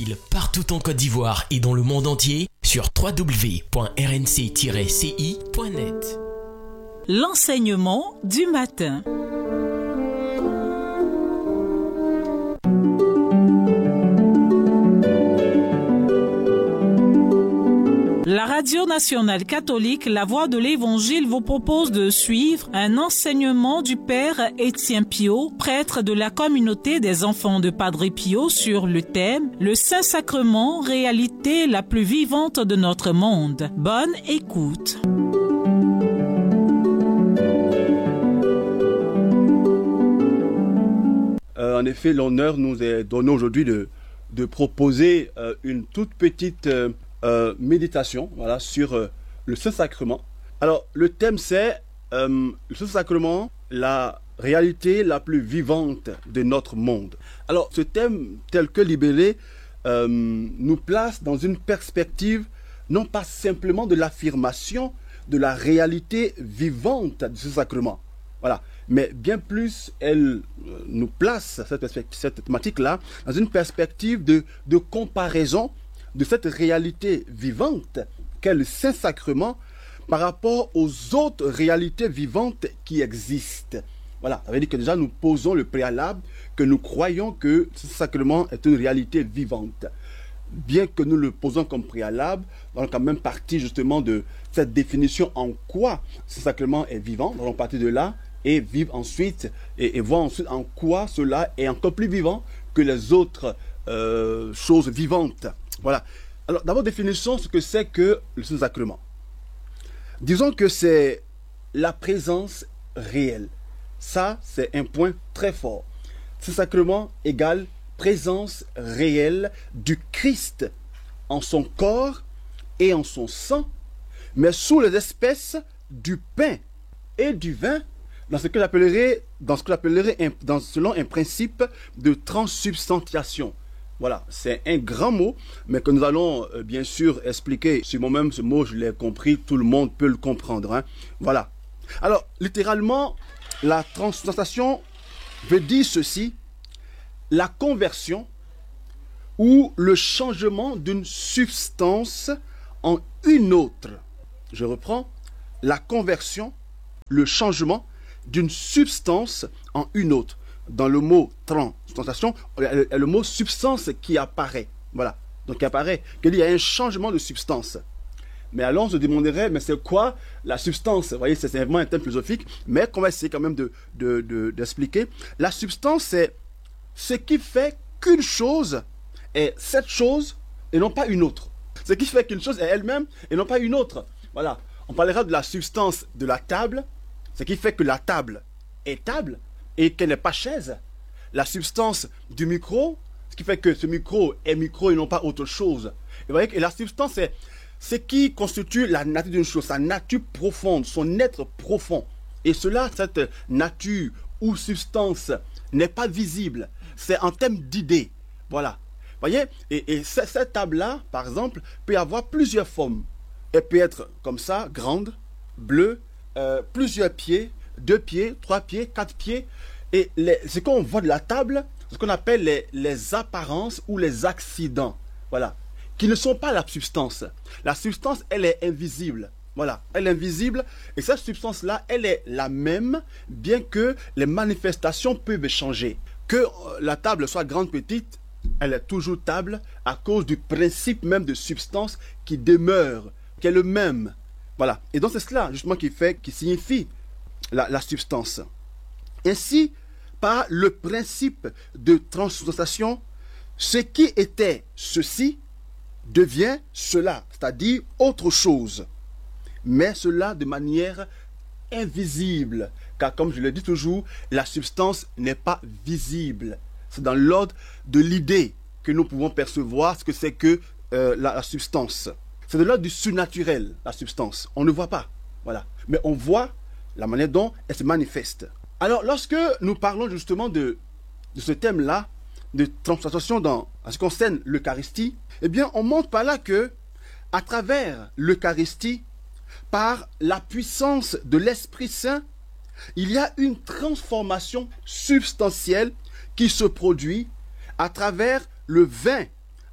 utile partout en Côte d'Ivoire et dans le monde entier sur www.rnc-ci.net. L'enseignement du matin. La Radio nationale catholique La Voix de l'Évangile vous propose de suivre un enseignement du Père Étienne Pio, prêtre de la communauté des enfants de Padre Pio, sur le thème « Le Saint-Sacrement, réalité la plus vivante de notre monde ». Bonne écoute. En effet, l'honneur nous est donné aujourd'hui de proposer une toute petite méditation sur le Saint-Sacrement. Alors, le thème c'est le Saint-Sacrement, la réalité la plus vivante de notre monde. Alors, ce thème, tel que libellé, nous place dans une perspective non pas simplement de l'affirmation de la réalité vivante de ce sacrement. Voilà. Mais bien plus, elle nous place, cette thématique-là, dans une perspective de comparaison de cette réalité vivante qu'est le Saint-Sacrement par rapport aux autres réalités vivantes qui existent. Voilà, ça veut dire que déjà nous posons le préalable que nous croyons que ce sacrement est une réalité vivante. Bien que nous le posons comme préalable, on allons quand même partir justement de cette définition en quoi ce sacrement est vivant. Nous allons partir de là et vivre ensuite et voir ensuite en quoi cela est encore plus vivant que les autres choses vivantes. Voilà. Alors, d'abord, définissons ce que c'est que le Saint-Sacrement. Disons que c'est la présence réelle. Ça, c'est un point très fort. Saint-Sacrement égale présence réelle du Christ en son corps et en son sang, mais sous les espèces du pain et du vin, selon un principe de transsubstantiation. Voilà, c'est un grand mot, mais que nous allons bien sûr expliquer. Si moi-même ce mot je l'ai compris, tout le monde peut le comprendre. Hein. Voilà. Alors, littéralement, la transsubstantiation veut dire ceci: la conversion ou le changement d'une substance en une autre. Je reprends, la conversion, le changement d'une substance en une autre. Dans le mot transsubstantiation, il y a le mot substance qui apparaît. Voilà. Donc, il apparaît qu'il y a un changement de substance. Mais alors, on se demanderait, mais c'est quoi la substance? Vous voyez, c'est vraiment un thème philosophique, mais qu'on va essayer quand même d'expliquer. La substance, c'est ce qui fait qu'une chose est cette chose et non pas une autre. Ce qui fait qu'une chose est elle-même et non pas une autre. Voilà. On parlera de la substance de la table, ce qui fait que la table est table et qu'elle n'est pas chaise. La substance du micro, ce qui fait que ce micro est micro et non pas autre chose. Et vous voyez que la substance, c'est ce qui constitue la nature d'une chose, sa nature profonde, son être profond. Et cela, cette nature ou substance n'est pas visible. C'est en termes d'idées. Voilà. Vous voyez, et cette table-là, par exemple, peut avoir plusieurs formes. Elle peut être comme ça, grande, bleue, plusieurs pieds, 2 pieds, 3 pieds, 4 pieds. Et ce qu'on voit de la table, ce qu'on appelle les apparences ou les accidents. Voilà. Qui ne sont pas la substance. La substance, elle est invisible. Voilà. Elle est invisible. Et cette substance-là, elle est la même, bien que les manifestations peuvent changer. Que la table soit grande, petite, elle est toujours table à cause du principe même de substance qui demeure, qui est le même. Voilà. Et donc c'est cela, justement, qui signifie la substance. Ainsi, par le principe de transsubstantiation, ce qui était ceci devient cela, c'est-à-dire autre chose. Mais cela de manière invisible. Car comme je le dis toujours, la substance n'est pas visible. C'est dans l'ordre de l'idée que nous pouvons percevoir ce que c'est que la substance. C'est de l'ordre du surnaturel, la substance. On ne voit pas. Voilà. Mais on voit la manière dont elle se manifeste. Alors, lorsque nous parlons justement de ce thème-là, de transubstantiation en ce qui concerne l'Eucharistie, eh bien, on montre par là que, à travers l'Eucharistie, par la puissance de l'Esprit Saint, il y a une transformation substantielle qui se produit à travers le vin,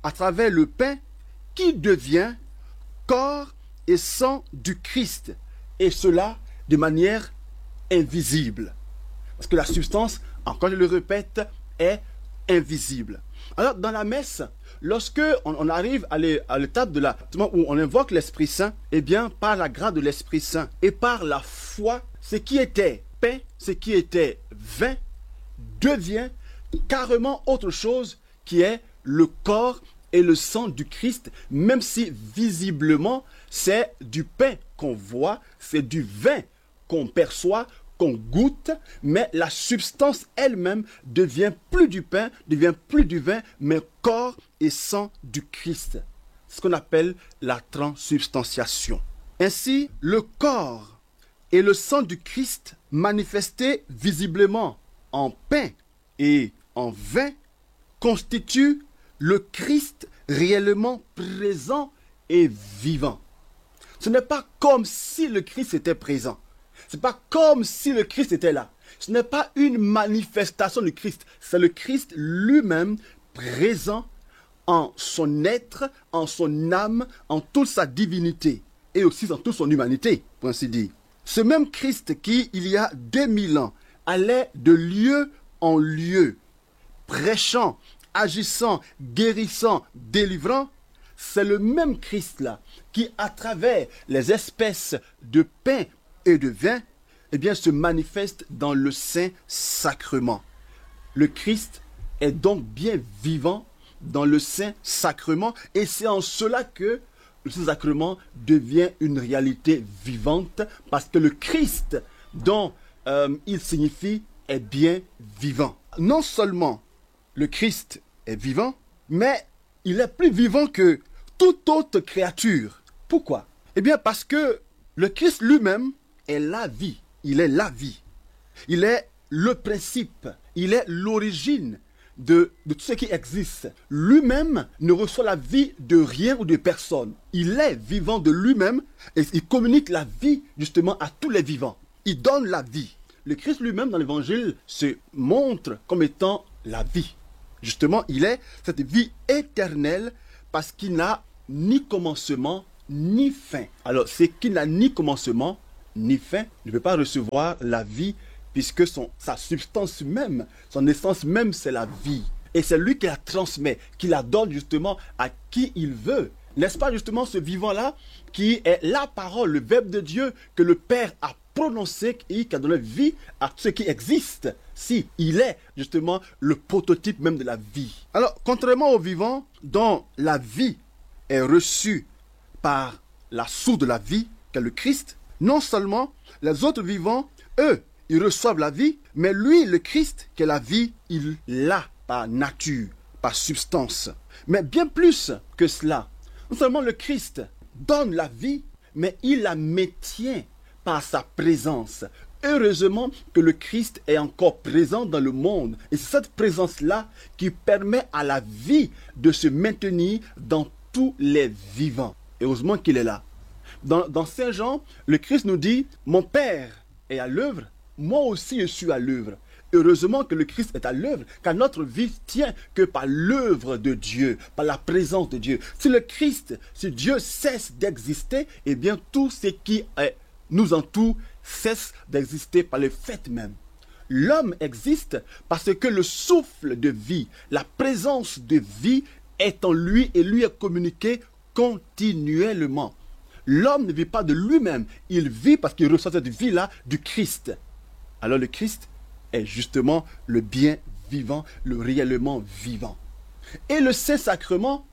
à travers le pain qui devient corps et sang du Christ. Et cela de manière invisible. Parce que la substance, encore je le répète, est invisible. Alors dans la messe, lorsque on arrive à l'étape de où on invoque l'Esprit Saint, eh bien par la grâce de l'Esprit Saint et par la foi, ce qui était pain, ce qui était vin, devient carrément autre chose qui est le corps et le sang du Christ, même si visiblement c'est du pain qu'on voit, c'est du vin qu'on perçoit, qu'on goûte, mais la substance elle-même devient plus du pain, devient plus du vin, mais corps et sang du Christ. C'est ce qu'on appelle la transubstantiation. Ainsi, le corps et le sang du Christ manifestés visiblement en pain et en vin constituent le Christ réellement présent et vivant. Ce n'est pas comme si le Christ était présent. Ce n'est pas comme si le Christ était là. Ce n'est pas une manifestation du Christ. C'est le Christ lui-même présent en son être, en son âme, en toute sa divinité et aussi en toute son humanité, pour ainsi dire. Ce même Christ qui, il y a 2000 ans, allait de lieu en lieu, prêchant, agissant, guérissant, délivrant, c'est le même Christ-là qui, à travers les espèces de pain et de vin, eh bien, se manifeste dans le Saint-Sacrement. Le Christ est donc bien vivant dans le Saint-Sacrement et c'est en cela que le Saint-Sacrement devient une réalité vivante parce que le Christ dont il signifie est bien vivant. Non seulement le Christ est vivant, mais il est plus vivant que toute autre créature. Pourquoi? Eh bien parce que le Christ lui-même est la vie. Il est la vie. Il est le principe. Il est l'origine de tout ce qui existe. Lui-même ne reçoit la vie de rien ou de personne. Il est vivant de lui-même et il communique la vie justement à tous les vivants. Il donne la vie. Le Christ lui-même dans l'évangile se montre comme étant la vie. Justement, il est cette vie éternelle parce qu'il n'a ni commencement ni fin. Alors, c'est qu'il n'a ni commencement ni fin, ne peut pas recevoir la vie puisque sa substance même, son essence même, c'est la vie. Et c'est lui qui la transmet, qui la donne justement à qui il veut. N'est-ce pas justement ce vivant-là qui est la parole, le Verbe de Dieu que le Père a prononcé et qui a donné vie à ce qui existe. Si, il est justement le prototype même de la vie. Alors, contrairement au vivant dont la vie est reçue par la source de la vie, qu'est le Christ, non seulement les autres vivants, eux, ils reçoivent la vie, mais lui, le Christ, qui est la vie, il l'a par nature, par substance. Mais bien plus que cela, non seulement le Christ donne la vie, mais il la maintient par sa présence. Heureusement que le Christ est encore présent dans le monde. Et c'est cette présence-là qui permet à la vie de se maintenir dans tous les vivants. Et heureusement qu'il est là. Dans Saint Jean, le Christ nous dit « Mon Père est à l'œuvre, moi aussi je suis à l'œuvre ». Heureusement que le Christ est à l'œuvre, car notre vie tient que par l'œuvre de Dieu, par la présence de Dieu. Si le Christ, si Dieu cesse d'exister, eh bien tout ce qui nous entoure cesse d'exister par le fait même. L'homme existe parce que le souffle de vie, la présence de vie est en lui et lui est communiqué continuellement. L'homme ne vit pas de lui-même, il vit parce qu'il reçoit cette vie-là du Christ. Alors le Christ est justement le bien vivant, le réellement vivant. Et le Saint-Sacrement,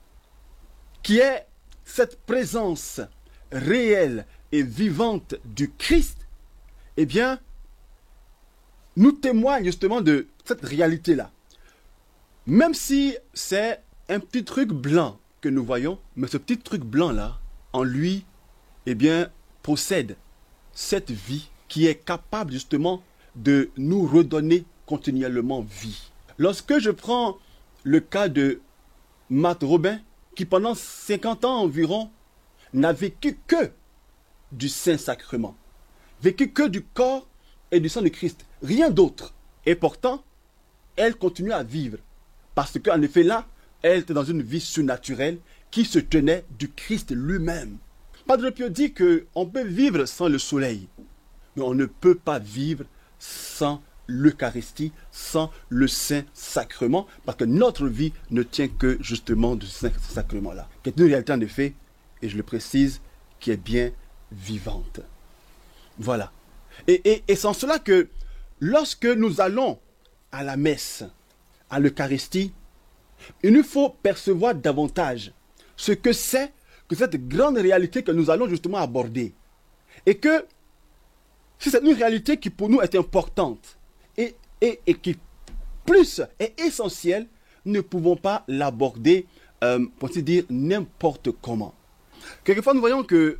qui est cette présence réelle et vivante du Christ, eh bien, nous témoigne justement de cette réalité-là. Même si c'est un petit truc blanc que nous voyons, mais ce petit truc blanc-là, en lui, eh bien, possède cette vie qui est capable justement de nous redonner continuellement vie. Lorsque je prends le cas de Matt Robin, qui pendant 50 ans environ n'a vécu que du Saint-Sacrement, vécu que du corps et du sang de Christ, rien d'autre. Et pourtant, elle continue à vivre. Parce qu'en effet là, elle était dans une vie surnaturelle qui se tenait du Christ lui-même. Padre Pio dit qu'on peut vivre sans le soleil, mais on ne peut pas vivre sans l'Eucharistie, sans le Saint-Sacrement, parce que notre vie ne tient que justement de ce Saint-Sacrement-là, qui est une réalité en effet, et je le précise, qui est bien vivante. Voilà. Et c'est en cela que lorsque nous allons à la messe, à l'Eucharistie, il nous faut percevoir davantage ce que c'est que cette grande réalité que nous allons justement aborder. Et que c'est une réalité qui pour nous est importante et qui plus est essentielle, nous ne pouvons pas l'aborder, pour ainsi dire, n'importe comment. Quelquefois nous voyons que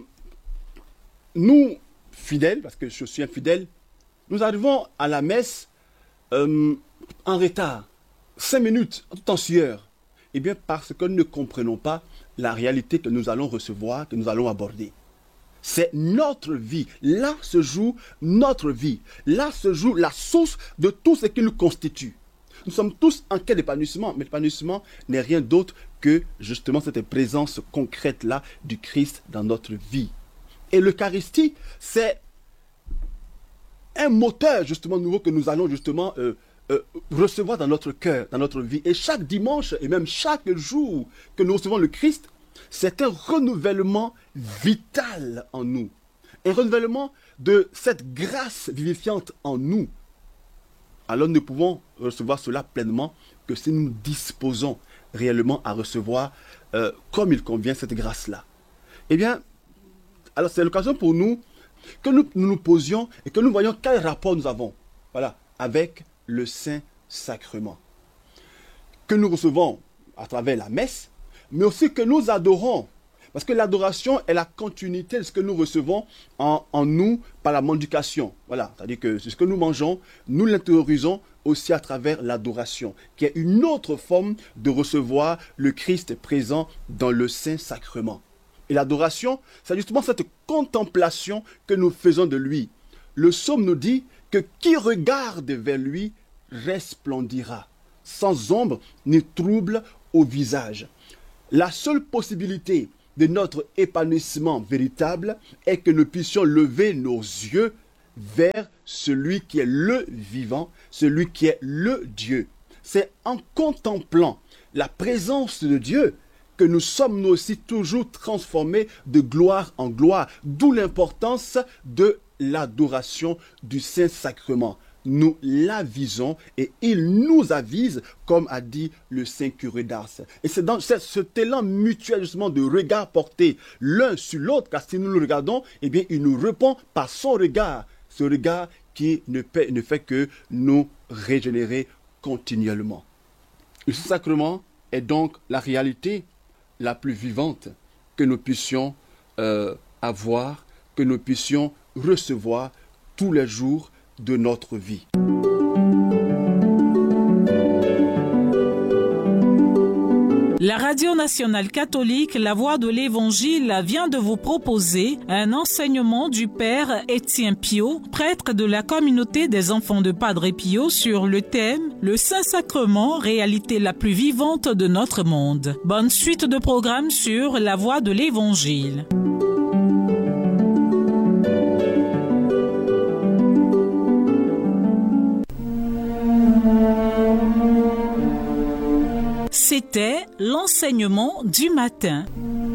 nous, fidèles, parce que je suis un fidèle, nous arrivons à la messe en retard, 5 minutes, tout en sueur. Eh bien, parce que nous ne comprenons pas la réalité que nous allons recevoir, que nous allons aborder. C'est notre vie. Là se joue notre vie. Là se joue la source de tout ce qui nous constitue. Nous sommes tous en quête d'épanouissement, mais l'épanouissement n'est rien d'autre que justement cette présence concrète-là du Christ dans notre vie. Et l'Eucharistie, c'est un moteur justement nouveau que nous allons justement recevoir dans notre cœur, dans notre vie. Et chaque dimanche et même chaque jour que nous recevons le Christ, c'est un renouvellement vital en nous. Un renouvellement de cette grâce vivifiante en nous. Alors nous ne pouvons recevoir cela pleinement que si nous disposons réellement à recevoir comme il convient cette grâce-là. Eh bien, alors c'est l'occasion pour nous que nous posions et que nous voyions quel rapport nous avons, voilà, avec le Saint-Sacrement. Que nous recevons à travers la messe, mais aussi que nous adorons. Parce que l'adoration est la continuité de ce que nous recevons en nous par la mendication. Voilà, c'est-à-dire que ce que nous mangeons, nous l'intériorisons aussi à travers l'adoration, qui est une autre forme de recevoir le Christ présent dans le Saint-Sacrement. Et l'adoration, c'est justement cette contemplation que nous faisons de lui. Le psaume nous dit que qui regarde vers lui resplendira, sans ombre ni trouble au visage. La seule possibilité de notre épanouissement véritable est que nous puissions lever nos yeux vers celui qui est le vivant, celui qui est le Dieu. C'est en contemplant la présence de Dieu que nous sommes nous aussi toujours transformés de gloire en gloire, d'où l'importance de l'adoration du Saint-Sacrement. Nous l'avisons et il nous avise, comme a dit le Saint curé d'Ars. Et c'est dans cet élan mutuel justement de regard porté l'un sur l'autre, car si nous le regardons, eh bien il nous répond par son regard, ce regard qui ne fait que nous régénérer continuellement. Le Saint-Sacrement est donc la réalité la plus vivante que nous puissions avoir, que nous puissions recevoir tous les jours de notre vie. La Radio nationale catholique, la voix de l'Évangile, vient de vous proposer un enseignement du Père Étienne Pio, prêtre de la communauté des enfants de Padre Pio, sur le thème « Le Saint-Sacrement, réalité la plus vivante de notre monde ». Bonne suite de programmes sur la voix de l'Évangile. C'était l'enseignement du matin.